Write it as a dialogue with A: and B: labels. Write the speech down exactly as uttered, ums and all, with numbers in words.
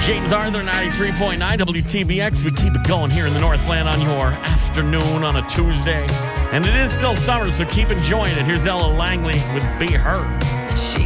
A: James Arthur, ninety-three point nine W T B X. We keep it going here in the Northland on your afternoon on a Tuesday. And it is still summer, so keep enjoying it. Here's Ella Langley with Be Her.
B: She